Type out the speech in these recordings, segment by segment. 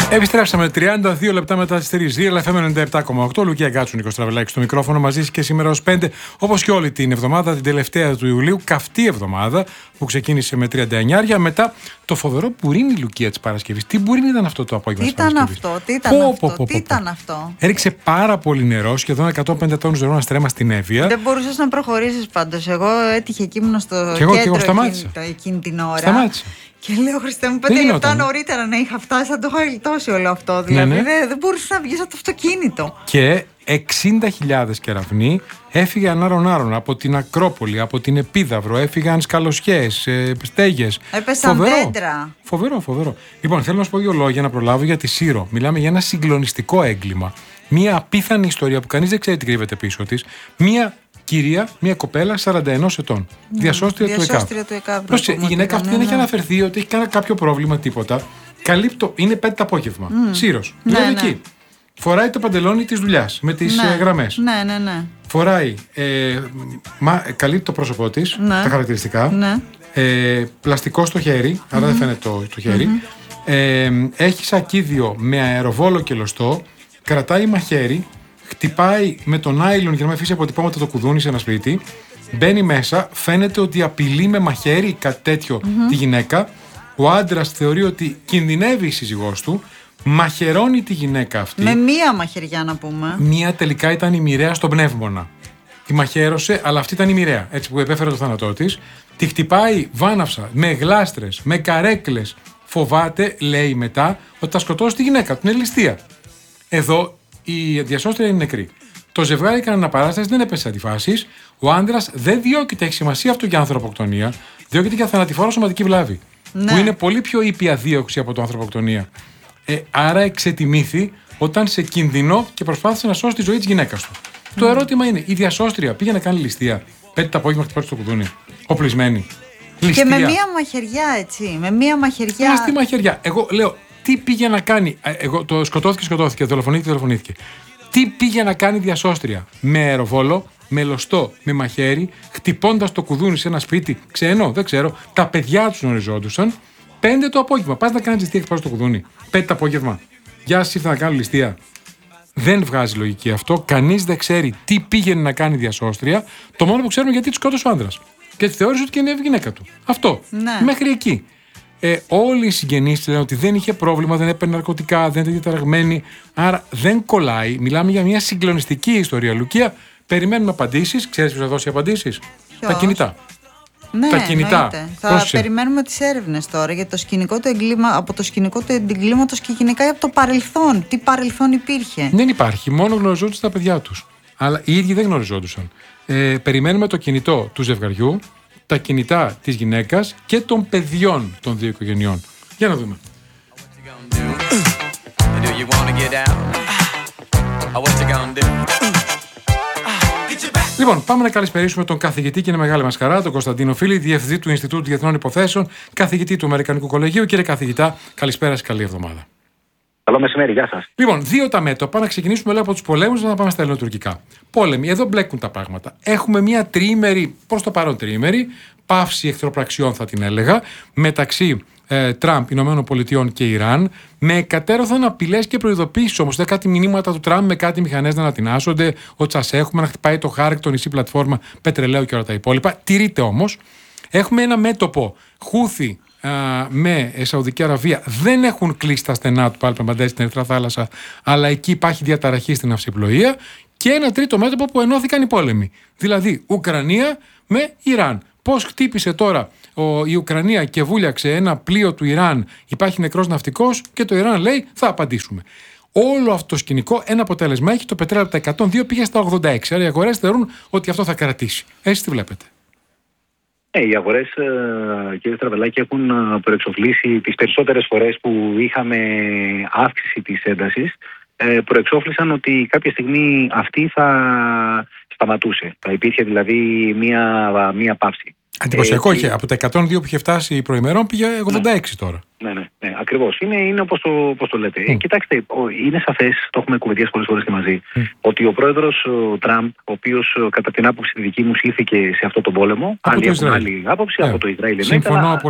Επιστρέψαμε 32 λεπτά μετά τις 3, αλλά FM 97,8. Λουκία Γκάτσου, Νίκος Τραβελάκης στο μικρόφωνο, μαζί και σήμερα ως 5, όπως και όλη την εβδομάδα, την τελευταία του Ιουλίου, καυτή εβδομάδα που ξεκίνησε με 39, μετά το φοβερό μπουρίνι, Λουκία, της Παρασκευής. Τι μπουρίνι ήταν αυτό το απόγευμα της Παρασκευής? Τι ήταν αυτό? Έριξε πάρα πολύ νερό, σχεδόν 150 τόνους νερό να στρέμα στην Εύβοια. Δεν μπορούσες να προχωρήσεις πάντως. Εγώ έτυχε εκεί, ήμουν στο κέντρο εκείνη την ώρα. Σταμάτησα. Και λέω, Χριστέ μου, 5 λεπτά νωρίτερα να είχα φτάσει, θα το είχα γλιτώσει όλο αυτό. Δηλαδή, δεν μπορούσε να βγει από το αυτοκίνητο. Και 60.000 κεραυνοί έφυγαν άρον-άρον από την Ακρόπολη, από την Επίδαυρο, έφυγαν σκαλωσιές, στέγες. Έπεσαν δέντρα. Φοβερό. Λοιπόν, θέλω να σου πω δύο λόγια να προλάβω για τη Σύρο. Μιλάμε για ένα συγκλονιστικό έγκλημα. Μία απίθανη ιστορία που κανείς δεν ξέρει τι κρύβεται πίσω της. Μία κυρία, μια κοπέλα 41 ετών. Διασώστρια του ΕΚΑΒ. Η γυναίκα αυτή δεν έχει αναφερθεί ότι έχει κάνει κάποιο πρόβλημα, τίποτα. Καλύπτω, είναι 5 το απόγευμα. Σύρος. Δηλαδή εκεί. Φοράει το παντελόνι της δουλειάς με τις γραμμές. Ναι. Φοράει. Καλύπτει το πρόσωπό της, τα χαρακτηριστικά. Πλαστικό στο χέρι, άρα δεν φαίνεται το χέρι. Έχει σακίδιο με αεροβόλο και λωστό. Κρατάει μαχαίρι. Χτυπάει με τον νάιλον για να μην αφήσει αποτυπώματα το κουδούνι σε ένα σπίτι. Μπαίνει μέσα, φαίνεται ότι απειλεί με μαχαίρι, κάτι τέτοιο, τη γυναίκα. Ο άντρας θεωρεί ότι κινδυνεύει η σύζυγός του. Μαχαιρώνει τη γυναίκα αυτή. Με μία μαχαιριά, να πούμε. Μία τελικά ήταν η μοιραία στον πνεύμονα. Τη μαχαίρωσε, αλλά αυτή ήταν η μοιραία. Έτσι που επέφερε το θάνατό της. Τη χτυπάει βάναυσα, με γλάστρες, με καρέκλες. Φοβάται, λέει μετά, ότι θα σκοτώσει τη γυναίκα του. Είναι ληστεία. Εδώ η διασώστρια είναι νεκρή. Το ζευγάρι έκανε αναπαράσταση, δεν έπεσε σε αντιφάσεις. Ο άντρας δεν διώκεται, έχει σημασία αυτό για ανθρωποκτονία. Διώκεται για θανατηφόρο σωματική βλάβη. Που είναι πολύ πιο ήπια δίωξη από το ανθρωποκτονία. Άρα εξετιμήθη όταν σε κινδυνό και προσπάθησε να σώσει τη ζωή της γυναίκας του. Το ερώτημα είναι, η διασώστρια πήγε να κάνει ληστεία. 5 το απόγευμα χτυπάει στο κουδούνι. Οπλισμένη. Ληστεία. Και με μία μαχαιριά, έτσι. Με μία μαχαιριά. Στη μαχαιριά. Εγώ λέω, τι πήγε να κάνει. Το σκοτώθηκε, δολοφονήθηκε. Τι πήγε να κάνει διασώστρια? Με αεροβόλο, με λωστό, με μαχαίρι, χτυπώντας το κουδούνι σε ένα σπίτι ξένο, δεν ξέρω. Τα παιδιά τους γνωριζόντουσαν. 5 το απόγευμα. Πας να κάνεις ληστεία και πας στο κουδούνι. 5 το απόγευμα. Γεια σας, ήρθα να κάνω ληστεία. Δεν βγάζει λογική αυτό. Κανείς δεν ξέρει τι πήγαινε να κάνει διασώστρια. Το μόνο που ξέρουμε γιατί τη σκότωσε ο άντρας. Και τη θεώρησε ότι είναι η γυναίκα του. Αυτό. Ναι. Μέχρι εκεί. Όλοι οι συγγενείς λένε ότι δεν είχε πρόβλημα, δεν έπαιρνε ναρκωτικά, δεν ήταν διαταραγμένη. Άρα δεν κολλάει. Μιλάμε για μια συγκλονιστική ιστορία. Λουκία, περιμένουμε απαντήσεις. Ξέρεις ποιος θα δώσει απαντήσεις? Τα κινητά. Ναι, τα κινητά. Θα περιμένουμε τις έρευνες τώρα για το σκηνικό του από το σκηνικό του εγκλήματος και γενικά από το παρελθόν. Τι παρελθόν υπήρχε? Δεν υπάρχει. Μόνο γνωριζόντουσαν τα παιδιά τους. Αλλά οι ίδιοι δεν γνωριζόντουσαν. Περιμένουμε το κινητό του ζευγαριού, τα κινητά της γυναίκας και των παιδιών των δύο οικογενειών. Για να δούμε. Λοιπόν, πάμε να καλησπερίσουμε τον καθηγητή και είναι μεγάλη μας χαρά, τον Κωνσταντίνο Φίλη, διευθυντή του Ινστιτούτου Διεθνών Υποθέσεων, καθηγητή του Αμερικανικού Κολεγίου. Κύριε καθηγητά, καλησπέρα σας, καλή εβδομάδα. Καλό μεσημέρι, γεια σας. Λοιπόν, δύο τα μέτωπα, να ξεκινήσουμε λέω από τους πολέμους, να πάμε στα ελληνοτουρκικά. Πόλεμοι, εδώ μπλέκουν τα πράγματα. Έχουμε μια τριήμερη, προς το παρόν τριήμερη, παύση εχθροπραξιών θα την έλεγα, μεταξύ Τραμπ, Ηνωμένων Πολιτειών και Ιράν, με εκατέρωθεν απειλές και προειδοποίησεις όμως. Δεν κάτι μηνύματα του Τραμπ με κάτι μηχανές να ανατινάσσονται, ότι σας έχουμε, να χτυπάει το Χάρκ, το νησί πλατφόρμα πετρελαίου και όλα τα υπόλοιπα. Τηρείται όμως. Έχουμε ένα μέτωπο Χούθι με Σαουδική Αραβία. Δεν έχουν κλείσει τα στενά του Παλπαμπαντέ στην Ερυθρά Θάλασσα, αλλά εκεί υπάρχει διαταραχή στην ναυσιπλοεία. Και ένα τρίτο μέτωπο που ενώθηκαν οι πόλεμοι. Δηλαδή Ουκρανία με Ιράν. Πώς χτύπησε τώρα η Ουκρανία και βούλιαξε ένα πλοίο του Ιράν, υπάρχει νεκρός ναυτικός και το Ιράν λέει θα απαντήσουμε. Όλο αυτό το σκηνικό ένα αποτέλεσμα έχει, το πετρέλαιο από τα 102 πήγε στα 86. Άρα οι αγορές θεωρούν ότι αυτό θα κρατήσει. Εσείς τι βλέπετε? Οι αγορές, κύριε Στραβελάκη, έχουν προεξοφλήσει τις περισσότερες φορές που είχαμε αύξηση της έντασης. Προεξόφλησαν ότι κάποια στιγμή αυτή θα σταματούσε. Θα υπήρχε δηλαδή μία παύση. Εντυπωσιακό είχε. Από τα 102 που είχε φτάσει προημερών πήγε 86 τώρα. Ναι, ακριβώς. Είναι όπως το λέτε. Κοιτάξτε, είναι σαφές, το έχουμε κουβεντιάσει πολλές φορές και μαζί, ότι ο πρόεδρος Τραμπ, ο οποίος κατά την άποψη τη δική μου ήρθε σε αυτό τον πόλεμο, άλλοι έχουν άλλη άποψη από το Ισραήλ. Συμφωνώ απολύτως.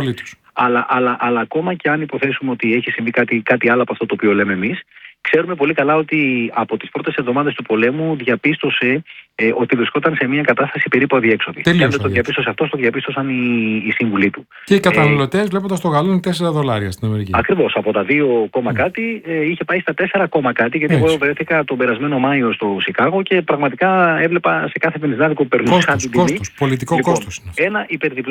Αλλά ακόμα και αν υποθέσουμε ότι έχει συμβεί κάτι άλλο από αυτό το οποίο λέμε εμείς, ξέρουμε πολύ καλά ότι από τις πρώτες εβδομάδες του πολέμου διαπίστωσε ότι βρισκόταν σε μια κατάσταση περίπου αδιέξοδη. Και αν δεν το διαπίστωσε αυτό, το διαπίστωσαν οι σύμβουλοι του. Και οι καταναλωτές βλέποντας το γαλόνι $4 στην Αμερική. Ακριβώς. Από τα 2, κάτι είχε πάει στα 4, κάτι, γιατί εγώ βρέθηκα τον περασμένο Μάιο στο Σικάγο και πραγματικά έβλεπα σε κάθε πενιζάδικο που περνούσα την τιμή. Πολιτικό κόστος. Ένα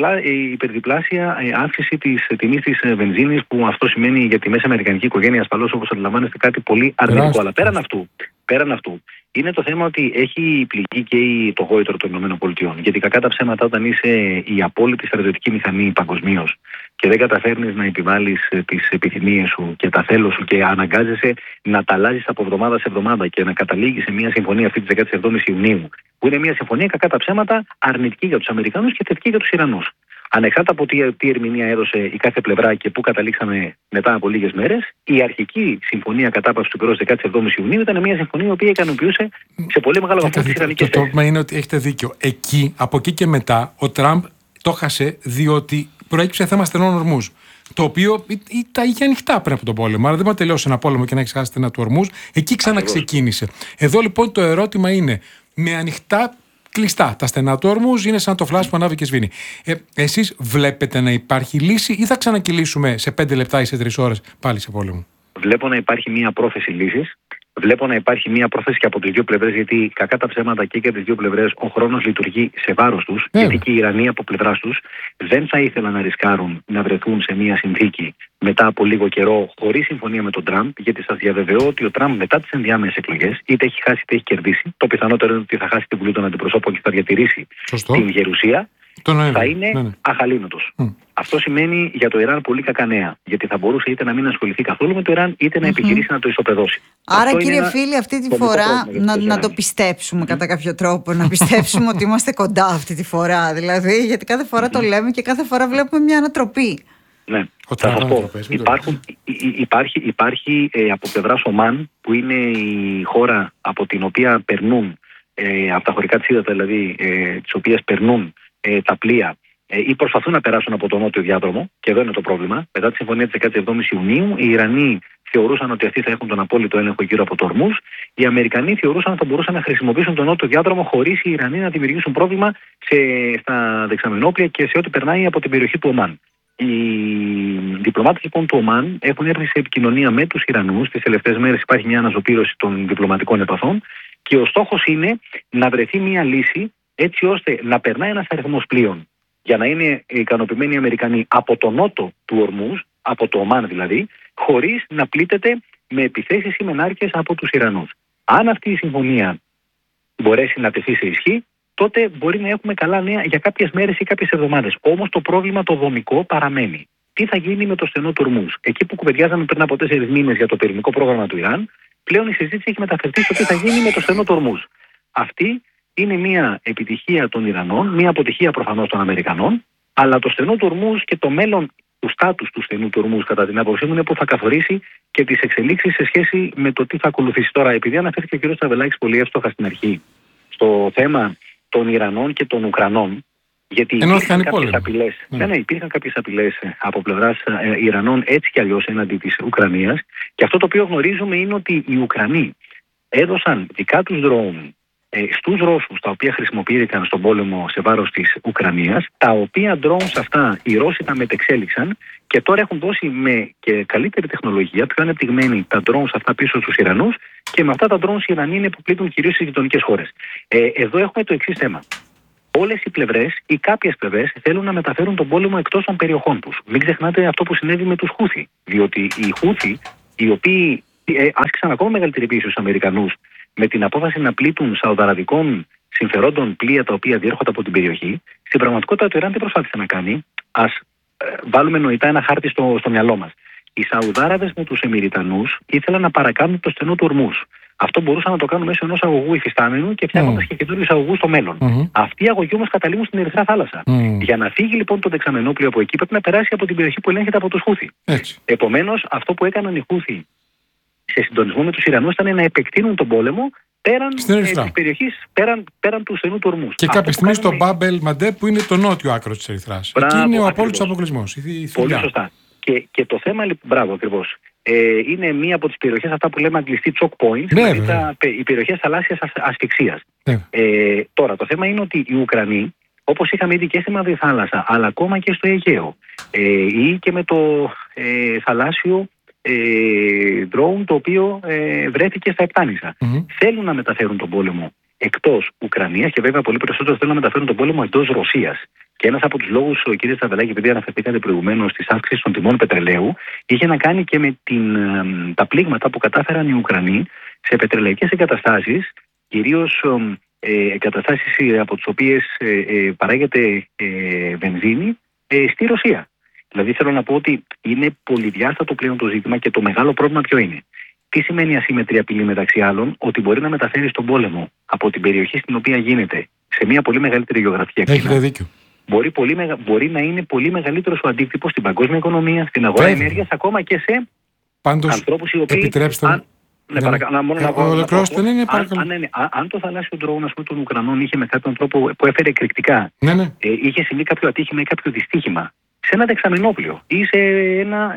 υπερδιπλάσια αύξηση της τιμής της βενζίνης, που αυτό σημαίνει για τη μέση αμερικανική οικογένεια ασφαλώς, όπως αντιλαμβάνεστε, κάτι πολύ αρνητικό. Αλλά πέραν αυτού, είναι το θέμα ότι έχει πληγεί και το γόητρο των ΗΠΑ. Γιατί κακά τα ψέματα, όταν είσαι η απόλυτη στρατιωτική μηχανή παγκοσμίως και δεν καταφέρνεις να επιβάλλεις τις επιθυμίες σου και τα θέλω σου και αναγκάζεσαι να τα αλλάζεις από εβδομάδα σε εβδομάδα και να καταλήγεις σε μια συμφωνία αυτή της 17ης Ιουνίου, που είναι μια συμφωνία κακά τα ψέματα αρνητική για τους Αμερικανούς και θετική για τους Ιρανούς. Ανεξάρτητα από τι ερμηνεία έδωσε η κάθε πλευρά και πού καταλήξαμε μετά από λίγες μέρες, η αρχική συμφωνία κατάπαυσης του πυρός 17ης Ιουνίου ήταν μια συμφωνία η οποία ικανοποιούσε σε πολύ μεγάλο βαθμό τις ιρανικές θέσεις. Το πρόβλημα είναι ότι έχετε δίκιο. Από εκεί και μετά, ο Τραμπ το χάσε διότι προέκυψε θέμα στενών ορμούς. Το οποίο τα είχε ανοιχτά πριν από τον πόλεμο. Άρα δεν μπορεί να τελειώσει ένα πόλεμο και να έχει χάσει ένα του ορμούς. Εκεί ξαναξεκίνησε. Εδώ λοιπόν το ερώτημα είναι, με ανοιχτά κλειστά τα στενά του ορμούς, είναι σαν το φλάσ που ανάβει και σβήνει. Εσείς βλέπετε να υπάρχει λύση ή θα ξανακυλήσουμε σε 5 λεπτά ή σε 3 ώρες πάλι σε πόλεμο? Βλέπω να υπάρχει μια πρόθεση λύσης. Βλέπω να υπάρχει μια πρόθεση και από τις δύο πλευρές, γιατί κακά τα ψέματα και για τις δύο πλευρές ο χρόνος λειτουργεί σε βάρος τους. Γιατί και οι Ιρανοί από πλευράς τους δεν θα ήθελαν να ρισκάρουν να βρεθούν σε μια συνθήκη μετά από λίγο καιρό χωρίς συμφωνία με τον Τραμπ. Γιατί σας διαβεβαιώ ότι ο Τραμπ μετά τις ενδιάμεσες εκλογές, είτε έχει χάσει είτε έχει κερδίσει, το πιθανότερο είναι ότι θα χάσει τη Βουλή των Αντιπροσώπων και θα διατηρήσει την γερουσία. Θα είναι αχαλήνοτος. Αυτό σημαίνει για το Ιράν πολύ κακά νέα. Γιατί θα μπορούσε είτε να μην ασχοληθεί καθόλου με το Ιράν, είτε να επιχειρήσει να το ισοπεδώσει. Άρα, αυτό, κύριε φίλοι, αυτή τη φορά να το πιστέψουμε κατά κάποιο τρόπο. Να πιστέψουμε ότι είμαστε κοντά αυτή τη φορά. Δηλαδή, γιατί κάθε φορά το λέμε και κάθε φορά βλέπουμε μια ανατροπή. Ναι, θα σας πω. Υπάρχει από πλευράς Ομάν, που είναι η χώρα από την οποία περνούν, από τα χωρικά της ύδατα δηλαδή, τις οποίες περνούν τα πλοία ή προσπαθούν να περάσουν από τον νότιο διάδρομο, και εδώ είναι το πρόβλημα. Μετά τη συμφωνία της 17ης Ιουνίου, οι Ιρανοί θεωρούσαν ότι αυτοί θα έχουν τον απόλυτο έλεγχο γύρω από το Ορμούζ. Οι Αμερικανοί θεωρούσαν ότι θα μπορούσαν να χρησιμοποιήσουν τον νότιο διάδρομο χωρίς οι Ιρανοί να δημιουργήσουν πρόβλημα στα δεξαμενόπλια και σε ό,τι περνάει από την περιοχή του Ομάν. Οι διπλωμάτες λοιπόν του Ομάν έχουν έρθει σε επικοινωνία με τους Ιρανούς. Τις τελευταίες μέρες υπάρχει μια αναζωπήρωση των διπλωματικών επαφών και ο στόχος είναι να βρεθεί μια λύση έτσι ώστε να περνάει ένας αριθμός πλοίων για να είναι ικανοποιημένοι οι Αμερικανοί από το νότο του Ορμούζ, από το Ομάν δηλαδή, χωρίς να πλήττεται με επιθέσεις ή μενάρκες από τους Ιρανούς. Αν αυτή η συμφωνία μπορέσει να τεθεί σε ισχύ, τότε μπορεί να έχουμε καλά νέα για κάποιες μέρες ή κάποιες εβδομάδες. Όμως το πρόβλημα το δομικό παραμένει. Τι θα γίνει με το στενό του Ορμούζ? Εκεί που κουβεντιάζαμε πριν από 4 μήνες για το πυρηνικό πρόγραμμα του Ιράν, πλέον η συζήτηση έχει μεταφερθεί στο τι θα γίνει με το στενό του Ορμούζ. Αυτή είναι μια επιτυχία των Ιρανών, μια αποτυχία προφανώς των Αμερικανών, αλλά το στενό του Ορμούζ και το μέλλον του στάτους του στενού του Ορμούζ, κατά την άποψή μου, είναι που θα καθορίσει και τις εξελίξεις σε σχέση με το τι θα ακολουθήσει. Τώρα, επειδή αναφέρθηκε ο κ. Τσαβελάκης πολύ εύστοχα στην αρχή στο θέμα των Ιρανών και των Ουκρανών, γιατί υπήρχαν κάποιες απειλές από πλευράς Ιρανών έτσι κι αλλιώς έναντι της Ουκρανίας, και αυτό το οποίο γνωρίζουμε είναι ότι οι Ουκρανοί έδωσαν δικά τους ντρόουν στους Ρώσους, τα οποία χρησιμοποιήθηκαν στον πόλεμο σε βάρος της Ουκρανίας, τα οποία drones αυτά οι Ρώσοι τα μετεξέλιξαν και τώρα έχουν δώσει με και καλύτερη τεχνολογία, πιο ανεπτυγμένη, τα drones αυτά πίσω στους Ιρανούς, και με αυτά τα drones οι Ιρανοί είναι που πλήττουν κυρίως στις γειτονικές χώρες. Εδώ έχουμε το εξής θέμα. Όλες οι πλευρές ή κάποιες πλευρές θέλουν να μεταφέρουν τον πόλεμο εκτός των περιοχών τους. Μην ξεχνάτε αυτό που συνέβη με τους Χούθι. Διότι οι Χούθι, οι οποίοι άσκησαν ακόμα μεγαλύτερη πίεση στους Αμερικανούς με την απόφαση να πλήττουν σαουδαραβικών συμφερόντων πλοία τα οποία διέρχονται από την περιοχή, στην πραγματικότητα το Ιράν τι προσπάθησε να κάνει? Ας βάλουμε νοητά ένα χάρτη στο μυαλό μας. Οι Σαουδάραβες με τους Εμιριτανούς ήθελαν να παρακάνουν το στενό του Ορμούζ. Αυτό μπορούσαν να το κάνουν μέσω ενός αγωγού υφιστάμενου και φτιάχνοντας και καινούριους αγωγούς στο μέλλον. Αυτοί οι αγωγοί όμως καταλήγουν στην Ερυθρά Θάλασσα. Για να φύγει λοιπόν το δεξαμενόπλιο από εκεί πρέπει να περάσει από την περιοχή που ελέγχεται από τους Χούθι. Επομένως, αυτό που έκαναν οι Χούθι σε συντονισμό με τους Ιρανούς ήταν να επεκτείνουν τον πόλεμο πέραν της περιοχής, πέραν του στενού του ορμούς. Και κάποια στιγμή στο Μπάμπελ Μαντέ που είναι το νότιο άκρο της Ερυθράς. Εκεί είναι ο απόλυτος αποκλεισμός. Πολύ σωστά. Και το θέμα, μπράβο ακριβώς, είναι μία από τις περιοχές αυτά που λέμε αγγλιστή choke points, δηλαδή οι περιοχές θαλάσσιας ασφυξίας. Τώρα, το θέμα είναι ότι οι Ουκρανοί, όπως είχαμε ήδη και στη Μαύρη Θάλασσα, αλλά ακόμα και στο Αιγαίο ή και με το θαλάσσιο drone το οποίο βρέθηκε στα Επτάνησα, θέλουν να μεταφέρουν τον πόλεμο εκτός Ουκρανίας και βέβαια πολύ περισσότερο θέλουν να μεταφέρουν τον πόλεμο εντός Ρωσίας. Και ένας από τους λόγους, κύριε Στραβελάκη, επειδή αναφερθήκατε προηγουμένως στις αύξησης των τιμών πετρελαίου, είχε να κάνει και με τα πλήγματα που κατάφεραν οι Ουκρανοί σε πετρελαϊκές εγκαταστάσεις, κυρίως εγκαταστάσεις από τις οποίες παράγεται βενζίνη στη Ρωσία. Δηλαδή θέλω να πω ότι είναι πολυδιάστατο πλέον το ζήτημα και το μεγάλο πρόβλημα ποιο είναι. Τι σημαίνει ασύμμετρη απειλή μεταξύ άλλων? Ότι μπορεί να μεταφέρει τον πόλεμο από την περιοχή στην οποία γίνεται σε μια πολύ μεγαλύτερη γεωγραφική ακτίνα. Έχετε δίκιο. Μπορεί να είναι πολύ μεγαλύτερος ο αντίκτυπος στην παγκόσμια οικονομία, στην αγορά ενέργειας, ακόμα και σε ανθρώπους οι οποίοι. Επιτρέψτε μου. Αν το θαλάσσιο drone των Ουκρανών είχε με κάποιον τρόπο που έφερε εκρηκτικά, είχε συμβεί κάποιο ατύχημα ή κάποιο δυστύχημα σε ένα δεξαμενόπλιο ή σε ένα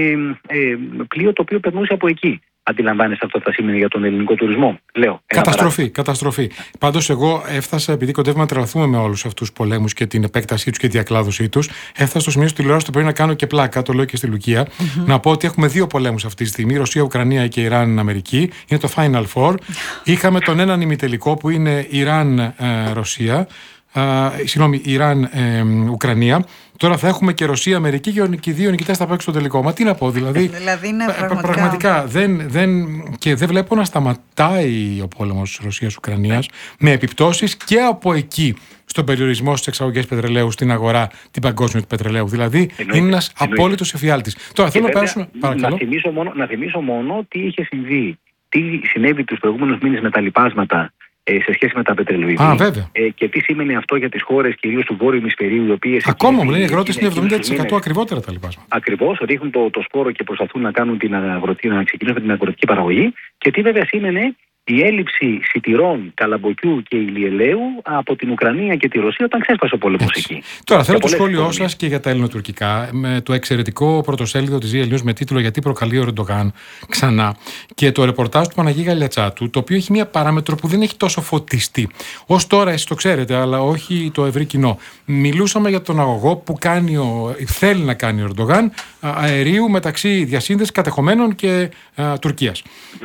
πλοίο το οποίο περνούσε από εκεί. Αντιλαμβάνεστε αυτό θα σημαίνει για τον ελληνικό τουρισμό? Λέω. Καταστροφή. Πάντως, εγώ έφτασα, επειδή κοντεύουμε να τρελαθούμε με όλους αυτούς τους πολέμους και την επέκτασή τους και τη διακλάδωσή τους, έφτασα στο σημείο στη τηλεόραση το πρωί να κάνω και πλάκα, το λέω και στη Λουκία, να πω ότι έχουμε δύο πολέμους αυτή τη στιγμή: Ρωσία, Ουκρανία και Ιράν, Αμερική. Είναι το Final Four. Είχαμε τον έναν ημιτελικό που είναι Ιράν, Ρωσία. Ιράν, Ουκρανία. Τώρα θα έχουμε και Ρωσία, Αμερική και οι δύο νικητές θα παίξουν στο τελικό. Μα τι να πω, δηλαδή είναι πραγματικά δεν βλέπω να σταματάει ο πόλεμος Ρωσίας-Ουκρανίας με επιπτώσεις και από εκεί στον περιορισμό στις εξαγωγές πετρελαίου στην αγορά την παγκόσμια του πετρελαίου. Δηλαδή είναι ένας απόλυτος εφιάλτης. Τώρα θέλω να περάσουμε. Να θυμίσω μόνο τι είχε συμβεί, τι συνέβη τους προηγούμενους μήνες με τα λοιπάσματα σε σχέση με τα πετρελαιοειδή. Και τι σημαίνει αυτό για τις χώρες κυρίως του βόρειου ημισφαιρίου, οι οποίες. Ακόμα μου λένε οι αγρότες είναι 70% ακριβότερα τα λοιπάσματα. Ακριβώς, ρίχνουν το σπόρο και προσπαθούν να κάνουν να ξεκινήσουν την αγροτική παραγωγή. Και τι βέβαια σήμαινε η έλλειψη σιτηρών, καλαμποκιού και ηλιελαίου από την Ουκρανία και τη Ρωσία όταν ξέσπασε ο πόλεμος εκεί. Τώρα θέλω το σχόλιο σας και για τα ελληνοτουρκικά, με το εξαιρετικό πρωτοσέλιδο της GL News με τίτλο «Γιατί προκαλεί ο Ερντογάν ξανά» και το ρεπορτάζ του Παναγί Γαλιατσάτου, το οποίο έχει μια παράμετρο που δεν έχει τόσο φωτιστεί. Ως τώρα, εσείς το ξέρετε, αλλά όχι το ευρύ κοινό. Μιλούσαμε για τον αγωγό που θέλει να κάνει ο Ερντογάν αερίου μεταξύ διασύνδεσης κατεχομένων και Τουρκίας.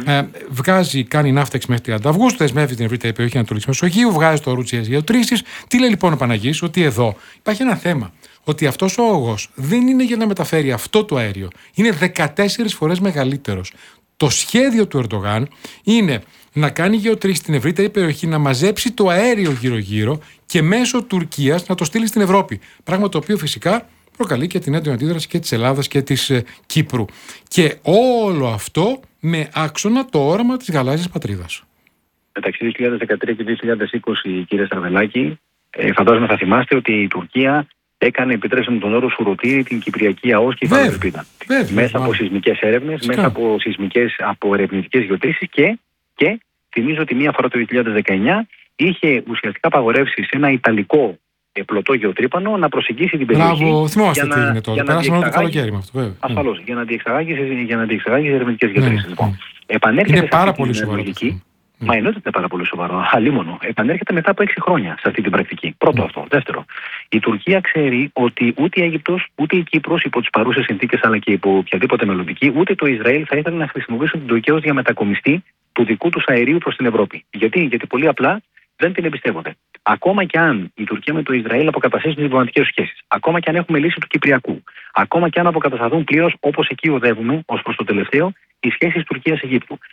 Κάνει ναύταξη μέχρι 30 Αυγούστου, δεσμεύει την ευρύτερη περιοχή Ανατολικής Μεσογείου, βγάζει το ρούτσιες γεωτρήσεις. Τι λέει λοιπόν ο Παναγής? Ότι εδώ υπάρχει ένα θέμα. Ότι αυτός ο αγωγός δεν είναι για να μεταφέρει αυτό το αέριο. Είναι 14 φορές μεγαλύτερος. Το σχέδιο του Ερντογάν είναι να κάνει γεωτρήσεις στην ευρύτερη περιοχή, να μαζέψει το αέριο γύρω-γύρω και μέσω Τουρκίας να το στείλει στην Ευρώπη. Πράγμα το οποίο φυσικά προκαλεί και την έντονη αντίδραση και της Ελλάδας και της Κύπρου. Και όλο αυτό με άξονα το όραμα της γαλάζιας πατρίδας. Μεταξύ 2013 και 2020, κύριε Στραβελάκη, φαντάζομαι θα θυμάστε ότι η Τουρκία έκανε, επιτρέψτε μου τον όρο, σουρωτήρι την Κυπριακή ΑΟΣ και η Φαλαιροπίδα. Μέσα από σεισμικές έρευνες, μέσα από ερευνητικές γεωτρήσεις και θυμίζω ότι μία φορά το 2019 είχε ουσιαστικά απαγορεύσει σε ένα ιταλικό πλωτό γεωτρύπανο να προσεγγίσει την περιοχή. Μπράβο, θυμόμαστε τι έγινε τότε. Περάσαμε όλο το καλοκαίρι με αυτό, βέβαια. Ασφαλώς, για να διεξαγάγει ερευνητικές γεωτρήσεις. Λοιπόν, είναι πάρα πολύ σοβαρό. Μα εννοείται ότι είναι πάρα πολύ σοβαρό. Αλίμονο. Επανέρχεται μετά από 6 χρόνια σε αυτή την πρακτική. Πρώτο αυτό. Δεύτερο, η Τουρκία ξέρει ότι ούτε η Αίγυπτος, ούτε η Κύπρος υπό τις παρούσες συνθήκες, αλλά και υπό οποιαδήποτε μελλοντική, ούτε το Ισραήλ θα ήθελε να χρησιμοποιήσουν την Τουρκία ως διαμετακομιστή του δικού τους αερίου προς την Ευρώπη. Γιατί πολύ απλά δεν την εμπιστεύονται. Ακόμα και αν η Τουρκία με το Ισραήλ αποκαταστήσουν τις διπλωματικές σχέσεις, ακόμα και αν έχουμε λύση του Κυπριακού, ακόμα και αν αποκατασταθούν πλήρως όπως εκεί οδεύουμε ως προς το τελευταίο οι σχέσεις Τουρκίας-Αιγύπτου,